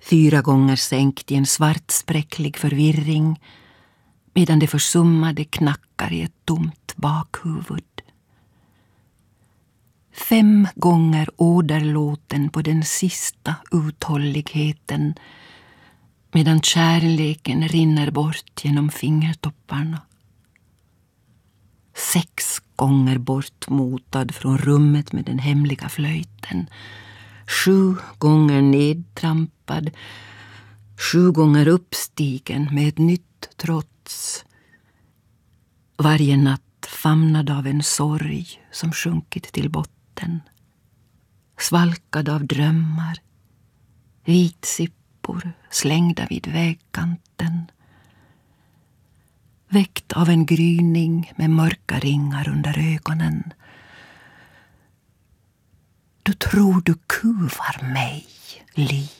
4 gånger sänkt i en svartspräcklig förvirring, medan det försummade knackar i ett tomt bakhuvud. 5 gånger åderlåten på den sista uthålligheten, medan kärleken rinner bort genom fingertopparna. 6 gånger bortmotad från rummet med den hemliga flöjten. 7 gånger nedtrampad. 7 gånger uppstigen med ett nytt trots. Varje natt famnad av en sorg som sjunkit till botten. Svalkad av drömmar. Vitsippor slängda vid vägkanten. Väckt av en gryning med mörka ringar under ögonen. Du tror du kuvar mig, liv.